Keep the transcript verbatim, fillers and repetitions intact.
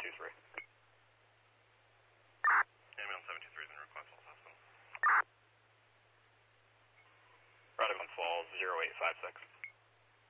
two three. Ambulance seven two three is in request all hospital. Radicum Falls, zero eight five six.